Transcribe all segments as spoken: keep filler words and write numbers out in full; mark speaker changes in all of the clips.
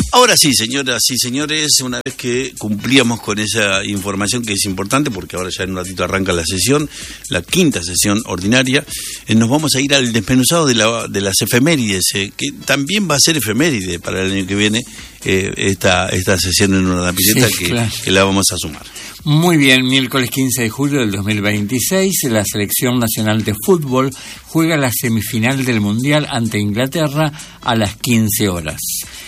Speaker 1: Ahora sí, señoras y señores, una vez que cumplíamos con esa información que es importante, porque ahora ya en un ratito arranca la sesión, la quinta sesión ordinaria, eh, nos vamos a ir al desmenuzado de, la, de las efemérides, eh, que también va a ser efeméride para el año que viene, eh, esta, esta sesión en una pileta sí, que, claro. que la vamos a sumar.
Speaker 2: Muy bien, miércoles quince de julio del dos mil veintiséis, la Selección Nacional de Fútbol juega la semifinal del Mundial ante Inglaterra a las quince horas.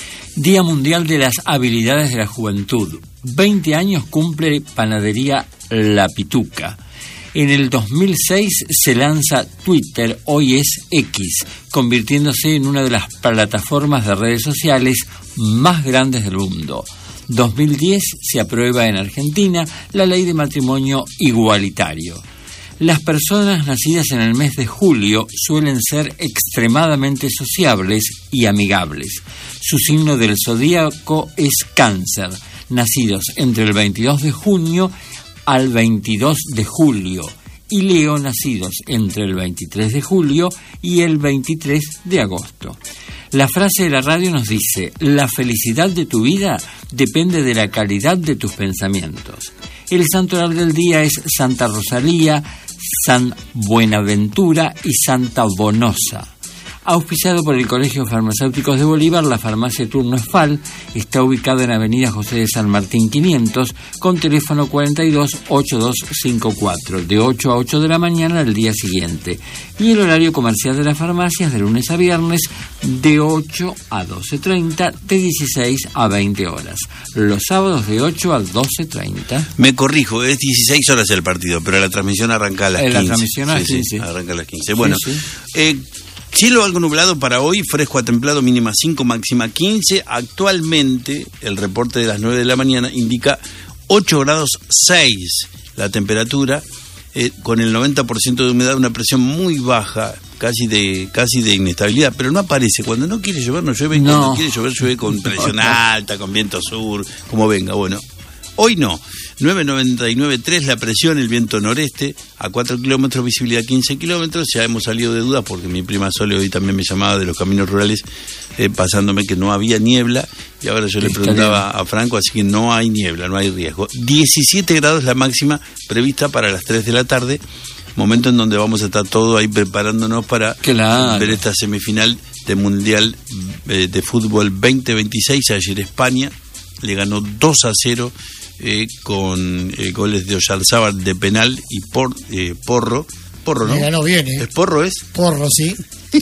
Speaker 2: Día Mundial de las Habilidades de la Juventud. veinte años cumple Panadería La Pituca. En el dos mil seis se lanza Twitter, hoy es X, convirtiéndose en una de las plataformas de redes sociales más grandes del mundo. dos mil diez se aprueba en Argentina la ley de matrimonio igualitario. Las personas nacidas en el mes de julio suelen ser extremadamente sociables y amigables. Su signo del zodíaco es Cáncer, nacidos entre el veintidós de junio al veintidós de julio, y Leo, nacidos entre el veintitrés de julio y el veintitrés de agosto. La frase de la radio nos dice: la felicidad de tu vida depende de la calidad de tus pensamientos. El santoral del día es Santa Rosalía, San Buenaventura y Santa Bonosa. Auspiciado por el Colegio Farmacéuticos de Bolívar, la farmacia Turno Esfal está ubicada en Avenida José de San Martín quinientos, con teléfono cuarenta y dos, ochenta y dos cincuenta y cuatro, de ocho a ocho de la mañana al día siguiente. Y el horario comercial de la farmacia es de lunes a viernes, de ocho a doce treinta, de dieciséis a veinte horas. Los sábados de ocho a doce treinta.
Speaker 1: Me corrijo, es dieciséis horas el partido, pero la transmisión arranca a las quince.
Speaker 2: La transmisión a las
Speaker 1: sí,
Speaker 2: quince.
Speaker 1: Sí, arranca a las quince. Bueno,
Speaker 2: sí, sí.
Speaker 1: Eh, cielo algo nublado para hoy, fresco a templado, mínima cinco, máxima quince. Actualmente, el reporte de las nueve de la mañana indica ocho grados seis la temperatura, eh, con el noventa por ciento de humedad, una presión muy baja, casi de casi de inestabilidad, pero no aparece. Cuando no quiere llover, no llueve, y
Speaker 2: no.
Speaker 1: cuando quiere llover, llueve con presión alta, con viento sur, como venga. Bueno, hoy no. nueve noventa y nueve punto tres la presión, el viento noreste a cuatro kilómetros, visibilidad quince kilómetros. Ya hemos salido de dudas porque mi prima Sole hoy también me llamaba de los caminos rurales, eh, pasándome que no había niebla, y ahora yo le preguntaba a Franco, así que no hay niebla, no hay riesgo. diecisiete grados la máxima prevista para las tres de la tarde, momento en donde vamos a estar todos ahí preparándonos para
Speaker 2: claro.
Speaker 1: ver esta semifinal de Mundial eh, de Fútbol veinte veintiséis. Ayer España le ganó dos a cero Eh, con eh, goles de Oyarzábal de penal y por, eh, Porro. Porro, ¿no?
Speaker 3: Le ganó bien, ¿eh?
Speaker 1: ¿Es Porro, es?
Speaker 3: Porro, sí.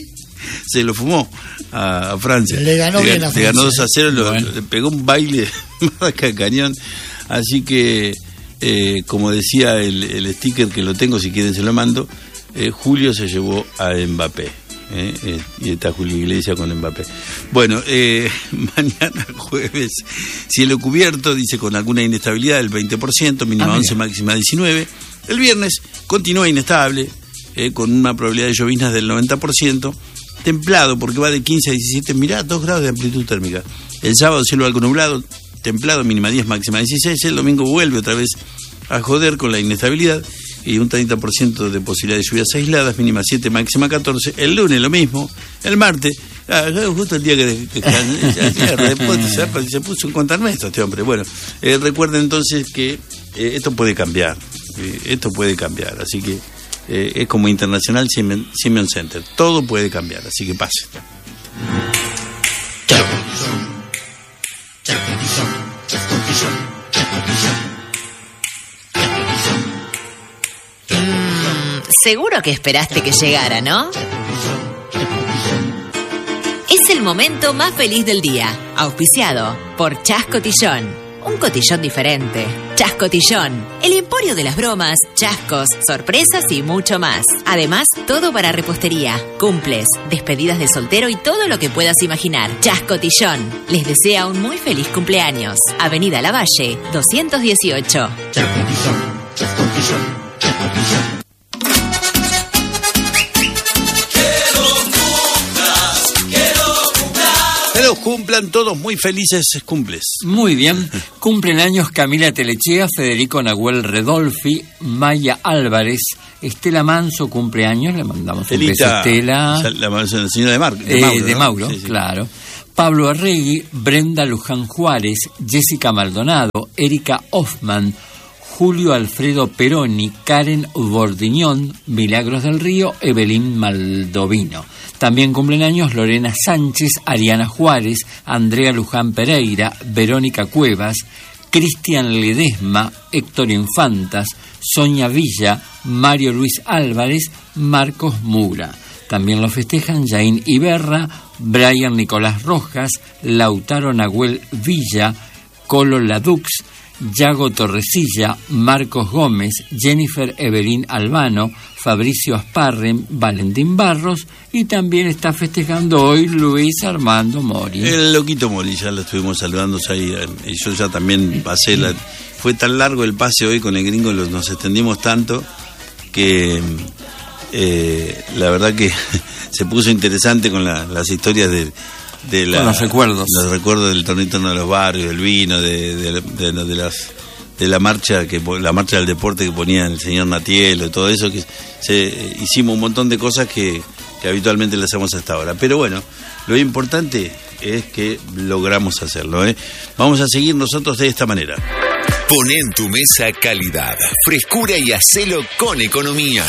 Speaker 1: Se lo fumó a, a Francia.
Speaker 3: Le ganó
Speaker 1: le,
Speaker 3: bien a Francia.
Speaker 1: Le ganó dos a cero, lo,
Speaker 2: bueno.
Speaker 1: le pegó un baile marca de cañón. Así que, eh, como decía el, el sticker que lo tengo, si quieren se lo mando, eh, Julio se llevó a Mbappé. Eh, eh, y está Julio Iglesias con Mbappé. Bueno, eh, mañana jueves, cielo cubierto, dice con alguna inestabilidad del veinte por ciento, mínima ah, once, máxima diecinueve. El viernes continúa inestable, eh, con una probabilidad de lloviznas del noventa por ciento, templado porque va de quince a diecisiete, mirá, dos grados de amplitud térmica. El sábado cielo algo nublado, templado, mínima diez, máxima dieciséis. El domingo vuelve otra vez a joder con la inestabilidad y un treinta por ciento de posibilidad de lluvias aisladas, mínima siete, máxima catorce. El lunes lo mismo, el martes, ah, justo el día que, que, que se puso en contrarresto este hombre. Bueno, eh, recuerden entonces que eh, esto puede cambiar, eh, esto puede cambiar, así que eh, es como Internacional Simeon, Simeon Center, todo puede cambiar, así que pase.
Speaker 4: Seguro que esperaste que llegara, ¿no? Es el momento más feliz del día, auspiciado por Chas Cotillón. Un cotillón diferente. Chas Cotillón, el emporio de las bromas, chascos, sorpresas y mucho más. Además, todo para repostería, cumples, despedidas de soltero y todo lo que puedas imaginar. Chas Cotillón les desea un muy feliz cumpleaños. Avenida Lavalle, doscientos dieciocho. Chas Cotillón, Chas Cotillón, Chas Cotillón.
Speaker 1: Pero cumplan todos muy felices cumples.
Speaker 2: Muy bien. Cumplen años Camila Telechea, Federico Nahuel Redolfi, Maya Álvarez, Estela Manso cumpleaños, le mandamos un beso a Estela.
Speaker 1: La, la señora de, Mar, de
Speaker 2: eh,
Speaker 1: Mauro.
Speaker 2: De
Speaker 1: ¿no?
Speaker 2: Mauro,
Speaker 1: sí, sí.
Speaker 2: claro. Pablo Arregui, Brenda Luján Juárez, Jessica Maldonado, Erika Hoffman, Julio Alfredo Peroni, Karen Bordiñón, Milagros del Río, Evelyn Maldovino. También cumplen años Lorena Sánchez, Ariana Juárez, Andrea Luján Pereira, Verónica Cuevas, Cristian Ledesma, Héctor Infantas, Sonia Villa, Mario Luis Álvarez, Marcos Mura. También lo festejan Jaín Iberra, Brian Nicolás Rojas, Lautaro Nahuel Villa, Colo Ladux, Yago Torresilla, Marcos Gómez, Jennifer Evelyn Albano, Fabricio Asparren, Valentín Barros, y también está festejando hoy Luis Armando Mori.
Speaker 1: El loquito Mori, ya lo estuvimos saludando ahí, y yo ya también pasé, la, fue tan largo el pase hoy con el gringo, nos extendimos tanto que eh, la verdad que se puso interesante con la, las historias de... De la,
Speaker 2: los recuerdos
Speaker 1: los recuerdos del torneo interno de los barrios, del vino, de, de, de, de las de la marcha que la marcha del deporte que ponía el señor Natielo, todo eso, que se, hicimos un montón de cosas que, que habitualmente le hacemos hasta ahora. Pero bueno, lo importante es que logramos hacerlo, ¿eh? Vamos a seguir nosotros de esta manera.
Speaker 3: Poné en tu mesa calidad, frescura y hacelo con economía.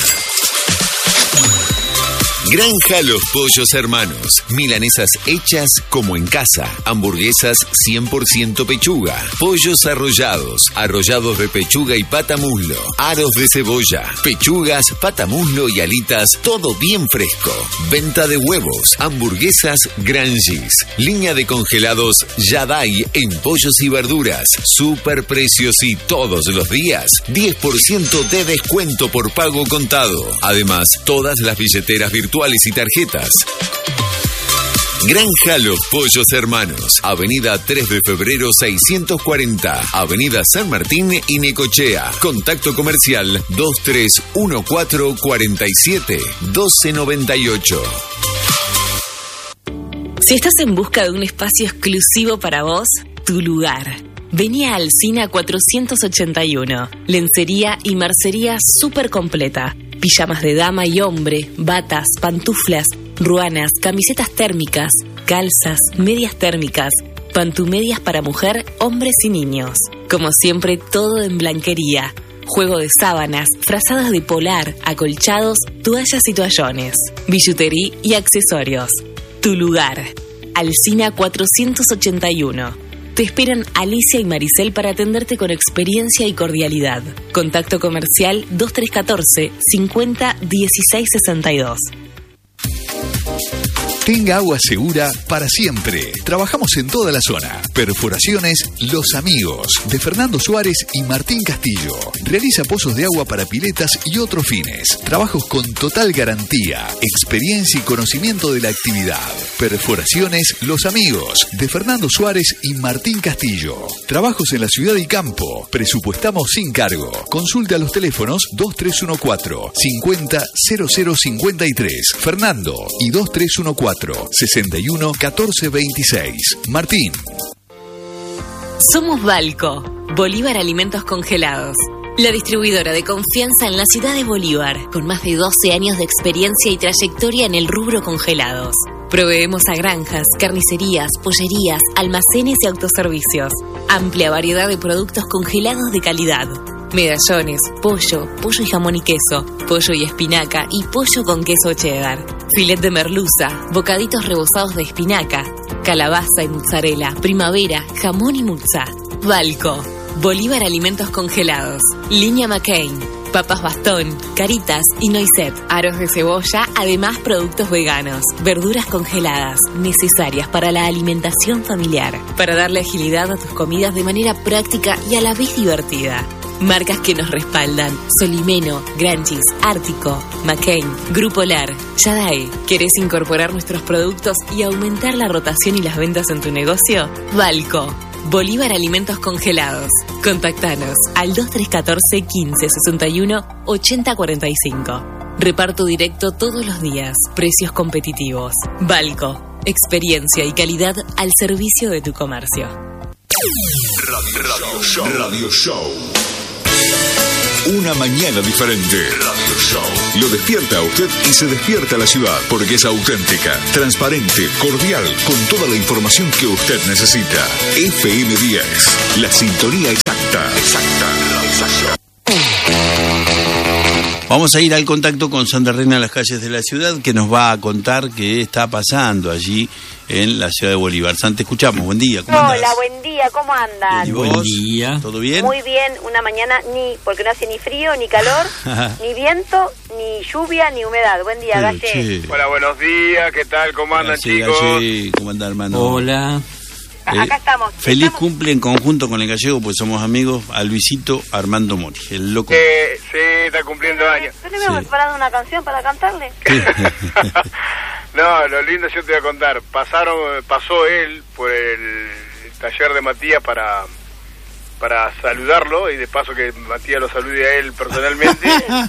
Speaker 3: Granja Los Pollos Hermanos. Milanesas hechas como en casa. Hamburguesas cien por ciento pechuga. Pollos arrollados. Arrollados de pechuga y pata muslo. Aros de cebolla. Pechugas, pata muslo y alitas. Todo bien fresco. Venta de huevos. Hamburguesas Grangees. Línea de congelados Yadai en pollos y verduras. Super precios y todos los días. diez por ciento de descuento por pago contado. Además, todas las billeteras virtuales y tarjetas. Granja Los Pollos Hermanos. Avenida tres de febrero seiscientos cuarenta. Avenida San Martín y Necochea. Contacto comercial dos tres uno cuatro cuatro siete uno dos nueve ocho.
Speaker 5: Si estás en busca de un espacio exclusivo para vos, tu lugar. Vení a Alsina cuatrocientos ochenta y uno. Lencería y mercería súper completa. Pijamas de dama y hombre, batas, pantuflas, ruanas, camisetas térmicas, calzas, medias térmicas, pantumedias para mujer, hombres y niños. Como siempre, todo en blanquería. Juego de sábanas, frazadas de polar, acolchados, toallas y toallones, billutería y accesorios. Tu lugar. Alsina cuatrocientos ochenta y uno. Te esperan Alicia y Maricel para atenderte con experiencia y cordialidad. Contacto comercial dos tres uno cuatro cincuenta dieciséis sesenta y dos.
Speaker 6: Tenga agua segura para siempre. Trabajamos en toda la zona. Perforaciones Los Amigos, de Fernando Suárez y Martín Castillo. Realiza pozos de agua para piletas y otros fines. Trabajos con total garantía, experiencia y conocimiento de la actividad. Perforaciones Los Amigos, de Fernando Suárez y Martín Castillo. Trabajos en la ciudad y campo. Presupuestamos sin cargo. Consulta los teléfonos dos tres uno cuatro cincuenta cero cero cincuenta y tres. Fernando y dos tres uno cuatro sesenta y uno catorce veintiséis. Martín.
Speaker 5: Somos Balco, Bolívar Alimentos Congelados. La distribuidora de confianza en la ciudad de Bolívar, con más de doce años de experiencia y trayectoria en el rubro congelados. Proveemos a granjas, carnicerías, pollerías, almacenes y autoservicios. Amplia variedad de productos congelados de calidad. Medallones, pollo, pollo y jamón y queso, pollo y espinaca y pollo con queso cheddar. Filet de merluza, bocaditos rebozados de espinaca, calabaza y mozzarella, primavera, jamón y muzza. Balco, Bolívar Alimentos Congelados. Línea McCain, papas bastón, caritas y noisette, aros de cebolla, además productos veganos, verduras congeladas, necesarias para la alimentación familiar, para darle agilidad a tus comidas de manera práctica y a la vez divertida. Marcas que nos respaldan: Solimeno, Grangees, Ártico, McCain, Grupo Lar, Yadai. ¿Querés incorporar nuestros productos y aumentar la rotación y las ventas en tu negocio? Balco, Bolívar Alimentos Congelados. Contactanos al dos tres uno cuatro quince sesenta y uno ochenta cuarenta y cinco. Reparto directo todos los días. Precios competitivos. Balco, experiencia y calidad al servicio de tu comercio.
Speaker 3: Radio, Radio Show. Radio Show.
Speaker 6: Una mañana diferente. Radio Show. Lo despierta a usted y se despierta la ciudad, porque es auténtica, transparente, cordial, con toda la información que usted necesita. F M diez, la sintonía exacta. Exacta. Exacta.
Speaker 1: Vamos a ir al contacto con Sandra Reina en las calles de la ciudad, que nos va a contar qué está pasando allí en la ciudad de Bolívar. Sandra, te escuchamos. Buen día. ¿Cómo
Speaker 7: Hola,
Speaker 1: andás?
Speaker 7: buen día. ¿Cómo andan?
Speaker 1: ¿Y vos?
Speaker 2: Buen día.
Speaker 1: ¿Todo bien?
Speaker 7: Muy bien. Una mañana ni, porque no hace ni frío, ni calor, ni viento, ni lluvia, ni humedad. Buen día,
Speaker 1: Pero,
Speaker 7: Galle.
Speaker 1: che.
Speaker 8: Hola, buenos días, ¿qué tal? ¿Cómo andan,
Speaker 1: Galle,
Speaker 8: chicos?
Speaker 1: Galle, ¿cómo andás, hermano?
Speaker 2: Hola.
Speaker 1: Eh,
Speaker 7: Acá estamos.
Speaker 1: Feliz
Speaker 7: Estamos-
Speaker 1: cumple en conjunto con el gallego, pues somos amigos, a Luisito Armando Mori, el loco.
Speaker 8: Eh, sí, está cumpliendo años.
Speaker 7: ¿No le habíamos
Speaker 1: Sí.
Speaker 7: preparado una canción para cantarle?
Speaker 8: No, lo lindo yo te voy a contar. Pasaron, pasó él por el taller de Matías para para saludarlo y de paso que Matías lo salude a él personalmente.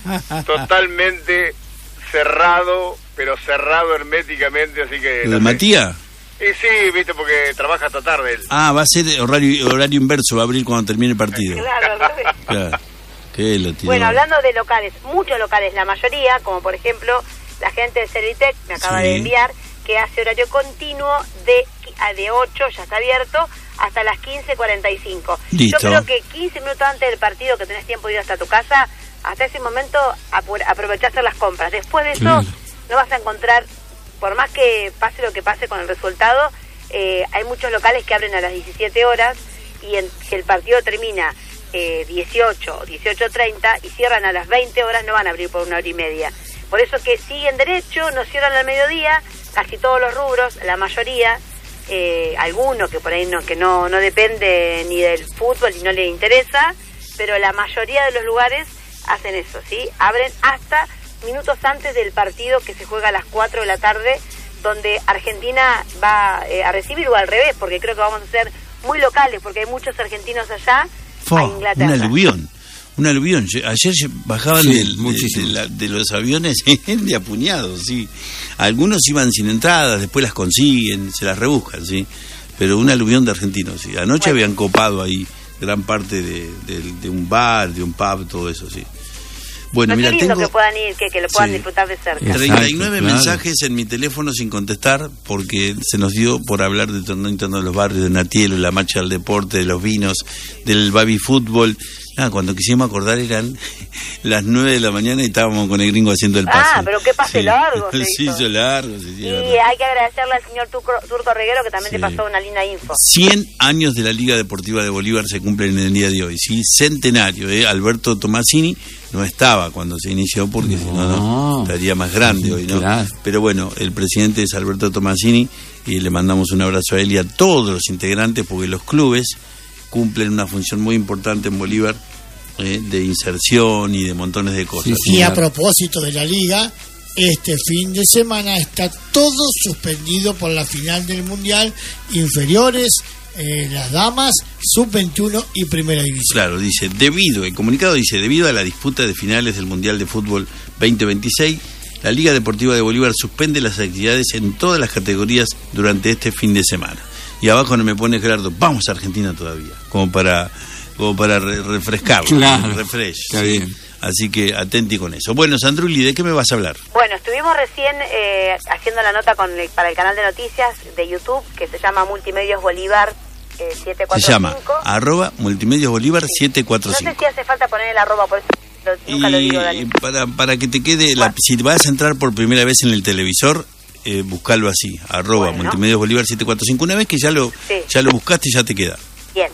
Speaker 8: Totalmente cerrado, pero cerrado herméticamente, así que...
Speaker 1: ¿Lo
Speaker 8: no
Speaker 1: de
Speaker 8: sé.
Speaker 1: Matías?
Speaker 8: Y sí, viste, porque trabaja hasta tarde él.
Speaker 1: Ah, va a ser horario, horario inverso, va a abrir cuando termine el partido.
Speaker 7: Claro, al revés.
Speaker 1: Claro. ¿Qué lo tiró?
Speaker 7: Bueno, hablando de locales, muchos locales, la mayoría, como por ejemplo la gente de Servitec me acaba
Speaker 1: Sí.
Speaker 7: de enviar, que hace horario continuo de, de ocho, ya está abierto, hasta las quince cuarenta y cinco.
Speaker 1: Listo.
Speaker 7: Yo creo que quince minutos antes del partido, que tenés tiempo de ir hasta tu casa, hasta ese momento apur- aprovechá a hacer las compras. Después de eso,
Speaker 2: Claro.
Speaker 7: no vas a encontrar, por más que pase lo que pase con el resultado, eh, hay muchos locales que abren a las diecisiete horas y en, si el partido termina eh, dieciocho o dieciocho treinta y cierran a las veinte horas, no van a abrir por una hora y media. Por eso que siguen derecho, no cierran al mediodía, casi todos los rubros, la mayoría, eh, algunos que por ahí no, que no, no depende ni del fútbol y no les interesa, pero la mayoría de los lugares hacen eso, ¿sí? Abren hasta minutos antes del partido que se juega a las cuatro de la tarde, donde Argentina va eh, a recibir, o al revés, porque creo que vamos a ser muy locales, porque hay muchos argentinos allá,
Speaker 1: Fue
Speaker 7: a Inglaterra.
Speaker 1: un aluvión, un aluvión. Yo- Ayer se- bajaban
Speaker 2: Sí,
Speaker 1: del- de,
Speaker 2: muchísimo.
Speaker 1: de la- de los aviones de apuñados, sí. Algunos iban sin entradas, después las consiguen, se las rebuscan, sí. Pero un aluvión de argentinos, sí. Anoche
Speaker 7: Bueno.
Speaker 1: habían copado ahí gran parte de, de- de un bar, de un pub, todo eso, sí. Bueno,
Speaker 7: No,
Speaker 1: mira,
Speaker 7: qué lindo
Speaker 1: tengo
Speaker 7: que puedan ir, que, que lo puedan
Speaker 1: Sí.
Speaker 7: disfrutar de cerca.
Speaker 2: Exacto,
Speaker 1: treinta y nueve
Speaker 2: claro.
Speaker 1: mensajes en mi teléfono sin contestar porque se nos dio por hablar de torneo interno de los barrios, de Natielo, la marcha del deporte, de los vinos, del baby fútbol. Ah, cuando quisimos acordar eran las nueve de la mañana y estábamos con el gringo haciendo el pase.
Speaker 7: Ah, pero qué pase
Speaker 1: Sí.
Speaker 7: largo se
Speaker 1: Sí,
Speaker 7: hizo.
Speaker 1: hizo largo. Sí, sí,
Speaker 7: Y
Speaker 1: es verdad.
Speaker 7: hay que agradecerle al señor Turco, Turco Reguero, que también
Speaker 1: Sí.
Speaker 7: te pasó una linda info.
Speaker 1: cien años de la Liga Deportiva de Bolívar se cumplen en el día de hoy, sí, centenario, ¿eh? Alberto Tomasini no estaba cuando se inició porque si no, no
Speaker 2: No.
Speaker 1: estaría más grande hoy, ¿no?
Speaker 2: Claro.
Speaker 1: Pero bueno, el presidente es Alberto Tomasini y le mandamos un abrazo a él y a todos los integrantes porque los clubes cumplen una función muy importante en Bolívar, eh, de inserción y de montones de cosas.
Speaker 2: Sí,
Speaker 9: Y a
Speaker 2: señor.
Speaker 9: propósito de la liga, este fin de semana está todo suspendido por la final del Mundial, inferiores, eh, las damas, sub veintiuno y primera división.
Speaker 1: Claro, dice, debido, el comunicado dice, debido a la disputa de finales del Mundial de Fútbol veinte veintiséis, la Liga Deportiva de Bolívar suspende las actividades en todas las categorías durante este fin de semana. Y abajo no me pone Gerardo, vamos a Argentina todavía, como para como para re- refrescarlo,
Speaker 2: Claro,
Speaker 1: refresh.
Speaker 2: está
Speaker 1: ¿sí?
Speaker 2: bien.
Speaker 1: Así que atenti con eso. Bueno, Sandruli, ¿de qué me vas a hablar?
Speaker 7: Bueno, estuvimos recién eh, haciendo la nota con el- para el canal de noticias de YouTube, que se llama Multimedios Bolívar eh, siete cuatro cinco.
Speaker 1: Se llama arroba Multimedios Bolívar siete cuatro
Speaker 7: No sé
Speaker 1: cinco.
Speaker 7: si hace falta poner el arroba, por eso lo- nunca lo digo, Dani.
Speaker 1: Y para, para que te quede, la, si vas a entrar por primera vez en el televisor, eh, buscalo así, arroba
Speaker 7: Bueno.
Speaker 1: Multimedios Bolívar siete cuatro cinco. Una vez que ya lo,
Speaker 7: Sí.
Speaker 1: ya lo buscaste, ya te queda.
Speaker 7: Bien.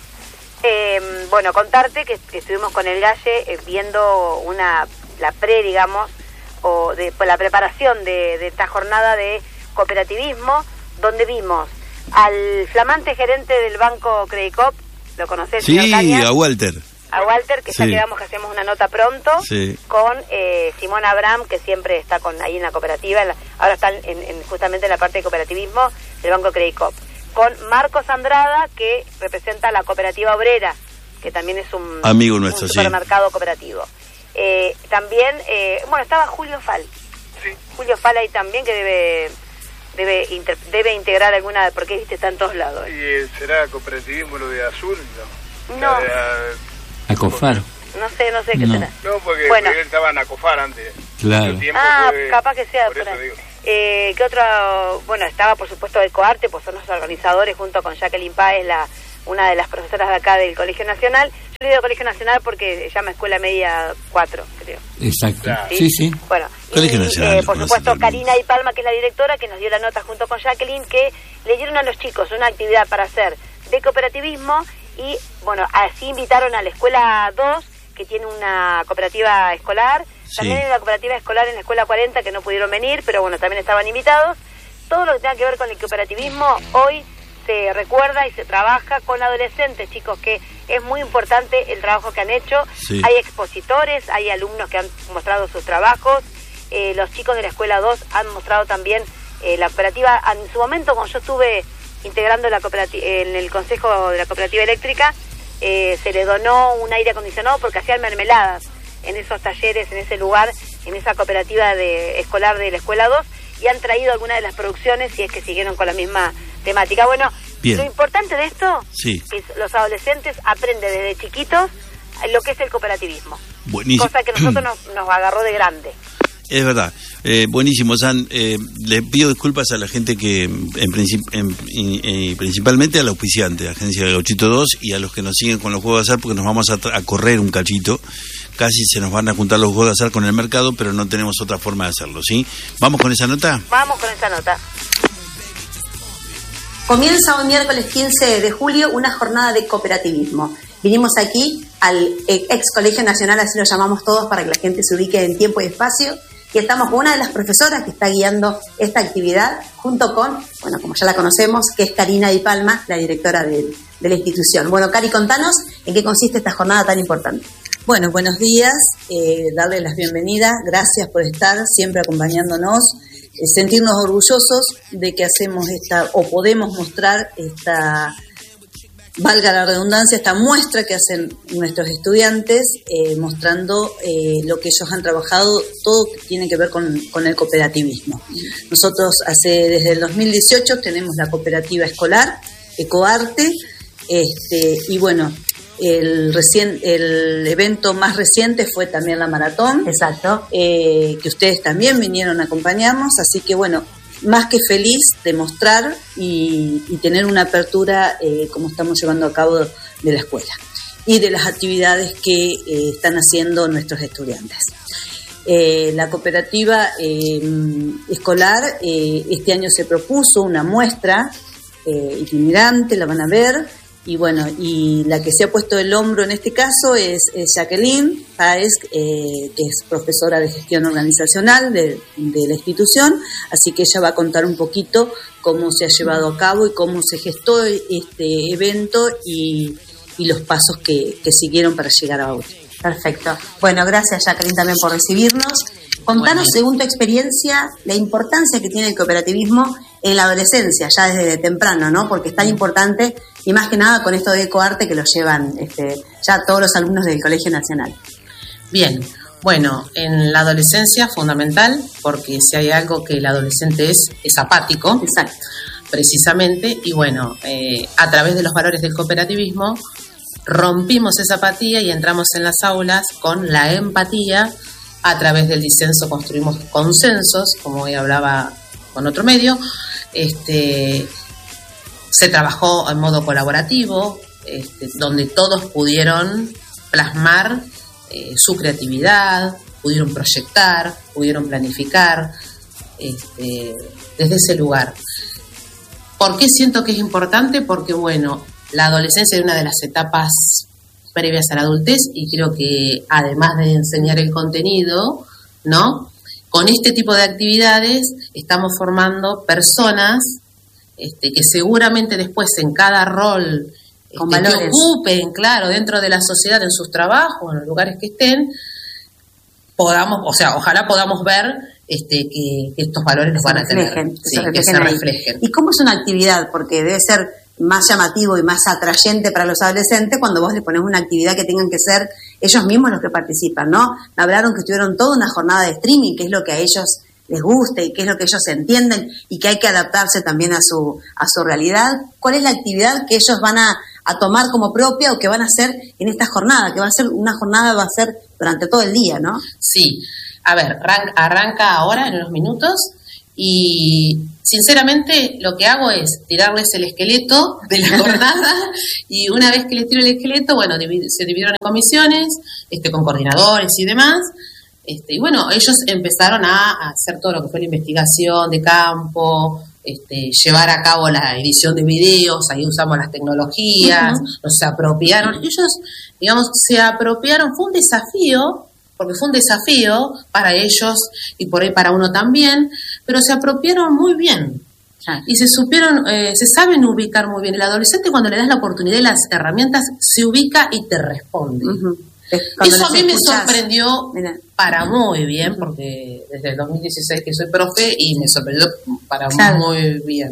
Speaker 7: Eh, bueno, contarte que, que estuvimos con el Galle eh, viendo una la pre, digamos, o de pues, la preparación de, de esta jornada de cooperativismo, donde vimos al flamante gerente del banco Credicop, ¿lo conocés,
Speaker 1: Sí,
Speaker 7: señor Cañas?
Speaker 1: a Walter.
Speaker 7: A Walter, que ya
Speaker 1: Sí.
Speaker 7: quedamos que hacemos una nota pronto,
Speaker 1: Sí.
Speaker 7: con eh, Simón Abraham, que siempre está con ahí en la cooperativa, en la- ahora está en, en- justamente en la parte de cooperativismo del Banco Credicop, con Marcos Andrada, que representa la cooperativa obrera, que también es un,
Speaker 1: Amigo nuestro,
Speaker 7: un
Speaker 1: sí.
Speaker 7: supermercado cooperativo. Eh, también, eh, bueno, estaba Julio Fal,
Speaker 8: Sí.
Speaker 7: Julio Fal ahí también, que debe debe inter- debe integrar alguna, porque viste, está en todos lados.
Speaker 8: ¿Y eh, será cooperativismo lo de azul? No.
Speaker 7: No.
Speaker 8: La de, ah,
Speaker 2: Acofar.
Speaker 7: No sé, no sé qué
Speaker 2: No.
Speaker 7: será.
Speaker 8: No, porque
Speaker 7: Bueno.
Speaker 8: él estaba en Acofar antes.
Speaker 2: Claro.
Speaker 8: Mucho tiempo
Speaker 7: Ah,
Speaker 8: fue-
Speaker 7: capaz que sea
Speaker 8: por
Speaker 7: por
Speaker 8: eso
Speaker 7: ahí.
Speaker 8: digo.
Speaker 7: Eh, ¿Qué otro? Bueno, estaba por supuesto Ecoarte, pues son los organizadores junto con Jacqueline Páez, la, una de las profesoras de acá del Colegio Nacional. Yo le digo Colegio Nacional porque se llama Escuela Media cuatro, creo.
Speaker 2: Exacto.
Speaker 8: Claro.
Speaker 2: Sí, sí.
Speaker 7: Bueno,
Speaker 1: Colegio
Speaker 7: y,
Speaker 1: Nacional,
Speaker 7: eh,
Speaker 1: lo
Speaker 7: por
Speaker 1: conoce
Speaker 7: supuesto
Speaker 1: todo el mundo.
Speaker 7: Karina Di Palma, que es la directora, que nos dio la nota junto con Jacqueline, que le dieron a los chicos una actividad para hacer de cooperativismo y, bueno, así invitaron a la Escuela dos, que tiene una cooperativa escolar. También
Speaker 1: Sí.
Speaker 7: hay una cooperativa escolar en la Escuela cuarenta que no pudieron venir, pero bueno, también estaban invitados. Todo lo que tenga que ver con el cooperativismo hoy se recuerda y se trabaja con adolescentes, chicos, que es muy importante el trabajo que han hecho.
Speaker 1: Sí.
Speaker 7: Hay expositores, hay alumnos que han mostrado sus trabajos, eh, los chicos de la Escuela dos han mostrado también eh, la cooperativa. En su momento, cuando yo estuve integrando la cooperativa en el Consejo de la Cooperativa Eléctrica, eh, se le donó un aire acondicionado porque hacían mermeladas en esos talleres, en ese lugar, en esa cooperativa de escolar de la Escuela dos, y han traído algunas de las producciones y es que siguieron con la misma temática. Bueno,
Speaker 1: Bien.
Speaker 7: lo importante de esto
Speaker 1: Sí.
Speaker 7: es los adolescentes aprenden desde chiquitos lo que es el cooperativismo.
Speaker 1: Buenísimo.
Speaker 7: Cosa que nosotros nos, nos agarró de grande.
Speaker 1: Es verdad. Eh, buenísimo, San. Eh, le pido disculpas a la gente que, en, princip- en- y, y principalmente al auspiciante, Agencia de Gauchito dos, y a los que nos siguen con los juegos de azar, porque nos vamos a, tra- a correr un cachito. Casi se nos van a juntar los juegos de azar con el mercado, pero no tenemos otra forma de hacerlo, ¿sí? ¿Vamos con esa nota?
Speaker 7: Vamos con esa nota.
Speaker 10: Comienza hoy miércoles quince de julio una jornada de cooperativismo. Vinimos aquí al ex Colegio Nacional, así lo llamamos todos para que la gente se ubique en tiempo y espacio, y estamos con una de las profesoras que está guiando esta actividad, junto con, bueno, como ya la conocemos, que es Karina Di Palma, la directora de, de la institución. Bueno, Cari, contanos en qué consiste esta jornada tan importante.
Speaker 11: Bueno, buenos días, eh, darles las bienvenidas, gracias por estar siempre acompañándonos, eh, sentirnos orgullosos de que hacemos esta, o podemos mostrar esta, valga la redundancia, esta muestra que hacen nuestros estudiantes, eh, mostrando eh, lo que ellos han trabajado, todo que tiene que ver con, con el cooperativismo. Nosotros hace desde el dos mil dieciocho tenemos la cooperativa escolar, Ecoarte, este, y bueno, El, recien, el evento más reciente fue también la maratón.
Speaker 10: Exacto.
Speaker 11: Eh, que ustedes también vinieron a acompañarnos, así que bueno, más que feliz de mostrar y, y tener una apertura eh, como estamos llevando a cabo de la escuela y de las actividades que eh, están haciendo nuestros estudiantes. Eh, la cooperativa eh, escolar eh, este año se propuso una muestra eh, itinerante, la van a ver. Y bueno, y la que se ha puesto el hombro en este caso es, es Jacqueline Páez, eh, que es profesora de gestión organizacional de, de la institución, así que ella va a contar un poquito cómo se ha llevado a cabo y cómo se gestó este evento y, y los pasos que, que siguieron para llegar a hoy.
Speaker 10: Perfecto. Bueno, gracias Jacqueline también por recibirnos. Contanos, bueno, según tu experiencia, la importancia que tiene el cooperativismo en la adolescencia, ya desde temprano, ¿no? Porque es tan importante, y más que nada con esto de Ecoarte que lo llevan este, ya todos los alumnos del Colegio Nacional.
Speaker 12: Bien, bueno, en la adolescencia fundamental, porque si hay algo que el adolescente es, es apático.
Speaker 10: Exacto.
Speaker 12: Precisamente, y bueno, eh, a través de los valores del cooperativismo, rompimos esa apatía y entramos en las aulas con la empatía. A través del disenso construimos consensos, como hoy hablaba con otro medio. Este, se trabajó en modo colaborativo, este, donde todos pudieron plasmar eh, su creatividad, pudieron proyectar, pudieron planificar este, desde ese lugar. ¿Por qué siento que es importante? Porque, bueno, la adolescencia es una de las etapas previas a la adultez y creo que además de enseñar el contenido, ¿no? Con este tipo de actividades estamos formando personas este, que seguramente después en cada rol
Speaker 10: con
Speaker 12: este,
Speaker 10: valores
Speaker 12: que ocupen, claro, dentro de la sociedad, en sus trabajos, en los lugares que estén, podamos, o sea, ojalá podamos ver este, que, que estos valores los van a tener, sí, que se reflejen.
Speaker 10: ¿Y cómo es una actividad? Porque debe ser más llamativo y más atrayente para los adolescentes cuando vos les pones una actividad que tengan que ser ellos mismos los que participan, ¿no? Me hablaron que tuvieron toda una jornada de streaming, que es lo que a ellos les gusta y que es lo que ellos entienden y que hay que adaptarse también a su a su realidad. ¿Cuál es la actividad que ellos van a, a tomar como propia o que van a hacer en esta jornada, que va a ser una jornada, va a ser durante todo el día, ¿no?
Speaker 12: Sí, a ver, arranca, arranca ahora en unos minutos y sinceramente lo que hago es tirarles el esqueleto de la jornada y una vez que les tiro el esqueleto, bueno, divid- se dividieron en comisiones, este, con coordinadores y demás. Este, y bueno, ellos empezaron a, a hacer todo lo que fue la investigación de campo, este, llevar a cabo la edición de videos, ahí usamos las tecnologías, uh-huh. nos apropiaron. Ellos, digamos, se apropiaron, fue un desafío, porque fue un desafío para ellos y por ahí para uno también, pero se apropiaron muy bien. Y se supieron, eh, se saben ubicar muy bien. El adolescente, cuando le das la oportunidad y las herramientas, se ubica y te responde. Uh-huh. Eso a mí me sorprendió Mira. para muy bien, porque desde el dos mil dieciséis que soy profe y me sorprendió para claro. muy bien.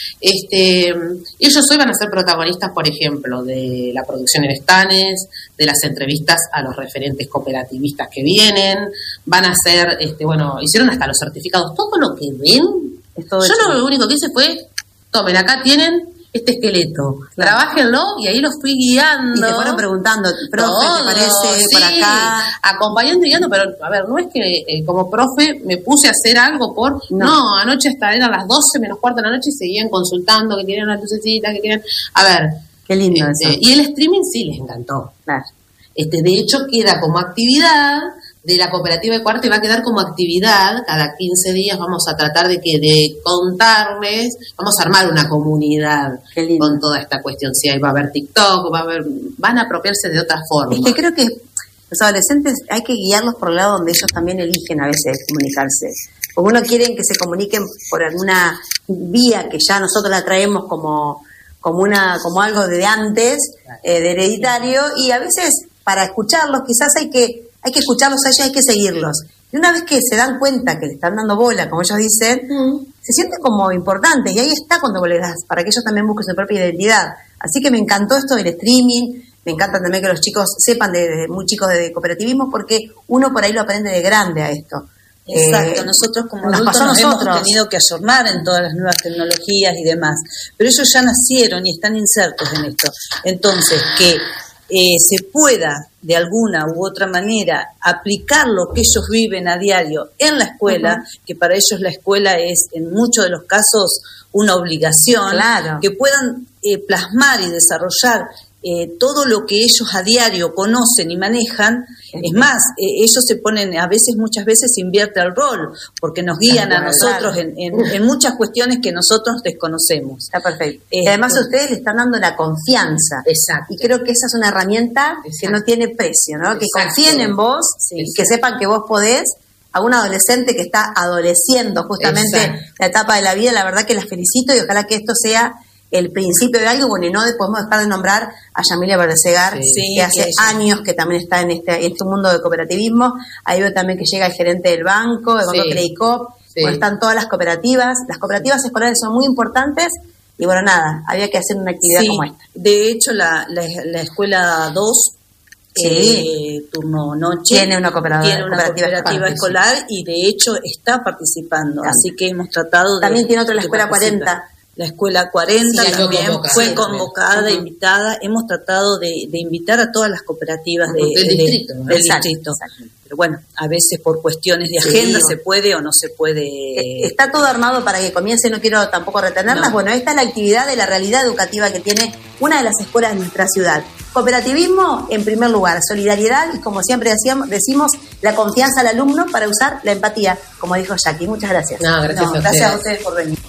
Speaker 12: Este, ellos hoy van a ser protagonistas, por ejemplo, de la producción en estanes, de las entrevistas a los referentes cooperativistas que vienen, van a hacer, este, bueno, hicieron hasta los certificados, todo lo que ven. Yo no, lo único que hice fue, tomen, acá tienen este esqueleto, claro. trabajenlo, y ahí los fui guiando.
Speaker 10: Y te fueron preguntando, profe, ¿te parece?
Speaker 12: Sí,
Speaker 10: por acá.
Speaker 12: Acompañando y guiando, pero a ver, no es que eh, como profe me puse a hacer algo por, no, no anoche hasta eran las doce menos cuarto de la noche y seguían consultando que querían una lucecita, que querían, a ver.
Speaker 10: Qué lindo
Speaker 12: este,
Speaker 10: eso.
Speaker 12: Y el streaming sí les encantó.
Speaker 10: Claro.
Speaker 12: Este, de hecho queda como actividad de la cooperativa de Cuarta y va a quedar como actividad cada quince días. Vamos a tratar de que de contarles, vamos a armar una comunidad con toda esta cuestión. Si ahí va a haber TikTok, va a haber, van a apropiarse de otra forma.
Speaker 10: Es que creo que los adolescentes hay que guiarlos por el lado donde ellos también eligen a veces comunicarse. Porque uno quiere que se comuniquen por alguna vía que ya nosotros la traemos como, como, una, como algo de antes, eh, de hereditario, y a veces para escucharlos quizás hay que hay que escucharlos a ellos, hay que seguirlos. Y una vez que se dan cuenta que le están dando bola, como ellos dicen, mm. se sienten como importantes, y ahí está cuando vos le das, para que ellos también busquen su propia identidad. Así que me encantó esto del streaming, me encanta también que los chicos sepan de, de muy chicos de cooperativismo, porque uno por ahí lo aprende de grande a esto.
Speaker 11: Exacto, eh, nosotros como nos adultos nos nosotros. hemos tenido que ayornar en todas las nuevas tecnologías y demás, pero ellos ya nacieron y están insertos en esto. Entonces, que eh, se pueda de alguna u otra manera aplicar lo que ellos viven a diario en la escuela, uh-huh. que para ellos la escuela es en muchos de los casos una obligación,
Speaker 10: claro.
Speaker 11: que puedan eh, plasmar y desarrollar Eh, todo lo que ellos a diario conocen y manejan. Es más, eh, ellos se ponen, a veces, muchas veces invierte el rol, porque nos guían a nosotros en, en, en muchas cuestiones que nosotros desconocemos.
Speaker 10: Está perfecto.
Speaker 11: Eh,
Speaker 10: y además ustedes le están dando la confianza.
Speaker 11: Exacto.
Speaker 10: Y creo que esa es una herramienta Exacto. que no tiene precio, ¿no? Que
Speaker 11: Exacto.
Speaker 10: confíen en vos sí, y que sepan que vos podés. A un adolescente que está adoleciendo justamente Exacto. la etapa de la vida, la verdad que las felicito y ojalá que esto sea el principio de algo. Bueno, y no podemos dejar de nombrar a Yamilia Verdesegar, sí, que hace que años que también está en este, en este mundo de cooperativismo. Ahí veo también que llega el gerente del banco, del Banco sí. Credicop, sí. bueno, están todas las cooperativas. Las cooperativas escolares son muy importantes y bueno, nada, había que hacer una actividad
Speaker 11: sí.
Speaker 10: como esta.
Speaker 11: De hecho, la, la, la escuela dos, sí. eh, turno noche,
Speaker 10: tiene una cooperativa,
Speaker 11: tiene una cooperativa, cooperativa escolar sí. y de hecho está participando, también. Así que hemos tratado de...
Speaker 10: También tiene otra, la escuela cuarenta.
Speaker 11: La escuela cuarenta sí, también convocada, fue convocada, uh-huh. invitada. Hemos tratado de, de invitar a todas las cooperativas de,
Speaker 12: del
Speaker 11: de,
Speaker 12: distrito.
Speaker 11: De, del exacto, distrito. Exacto. Pero bueno, a veces por cuestiones de agenda sí, se puede o no se puede.
Speaker 10: Está todo armado para que comience, no quiero tampoco retenerlas. No. Bueno, esta es la actividad de la realidad educativa que tiene una de las escuelas de nuestra ciudad. Cooperativismo en primer lugar, solidaridad y como siempre decíamos, decimos, la confianza al alumno para usar la empatía, como dijo Jackie. Muchas gracias.
Speaker 12: No, gracias, no,
Speaker 10: a, gracias a ustedes por venir.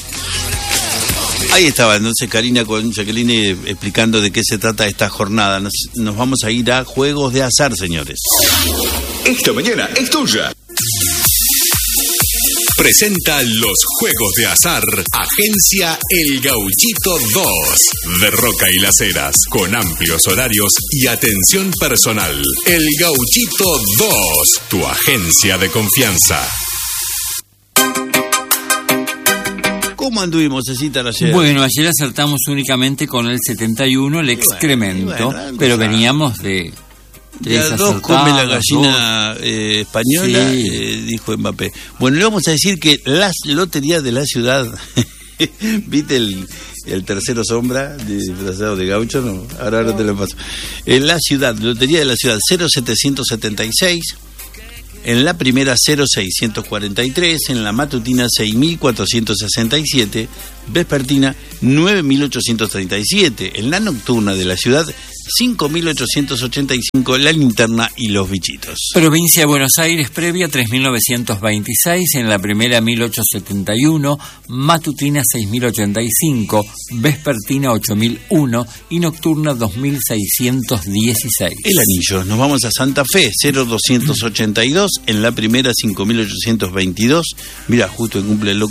Speaker 1: Ahí estaba entonces Karina con Jacqueline explicando de qué se trata esta jornada. Nos, nos vamos a ir a Juegos de Azar, señores.
Speaker 6: Esta mañana es tuya.
Speaker 3: Presenta los Juegos de Azar, Agencia El Gauchito dos, de Roca y Las Heras, con amplios horarios y atención personal. El Gauchito dos, tu agencia de confianza.
Speaker 1: ¿Cómo anduvimos, Cecita, ayer?
Speaker 2: Bueno, ayer acertamos únicamente con el setenta y uno, el excremento, bueno, bueno, pero veníamos de...
Speaker 1: de a dos come la gallina eh, española, sí. eh, dijo Mbappé. Bueno, le vamos a decir que la lotería de la ciudad, viste el, el tercero sombra, disfrazado de gaucho, no, ahora, ahora te lo paso. En la ciudad, Lotería de la Ciudad, cero setecientos setenta y seis. En la primera cero seiscientos cuarenta y tres, en la matutina seis mil cuatrocientos sesenta y siete, vespertina nueve mil ochocientos treinta y siete, en la nocturna de la ciudad cinco mil ochocientos ochenta y cinco, la linterna y los bichitos.
Speaker 2: Provincia de Buenos Aires, previa tres mil novecientos veintiséis, en la primera mil ochocientos setenta y uno, matutina seis mil ochenta y cinco, vespertina ocho mil uno y nocturna dos mil seiscientos dieciséis.
Speaker 1: El anillo, nos vamos a Santa Fe, cero doscientos ochenta y dos, en la primera cinco mil ochocientos veintidós, mira, justo en cumple el loco